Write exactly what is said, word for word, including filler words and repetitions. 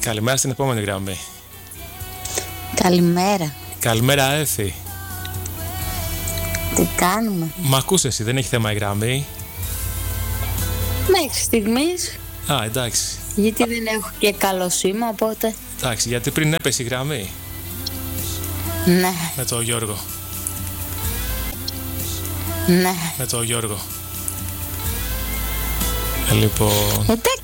Καλημέρα στην επόμενη γραμμή. Καλημέρα. Καλημέρα, Έφη. Τι κάνουμε? Μ' ακούς εσύ, δεν έχει θέμα η γραμμή? Μέχρι στιγμής. Α, εντάξει. Γιατί δεν έχω και καλό σήμα, οπότε. Εντάξει, γιατί πριν έπεσε η γραμμή. Ναι. Με τον Γιώργο. Ναι. Με τον Γιώργο. Λοιπόν. Εντάξει.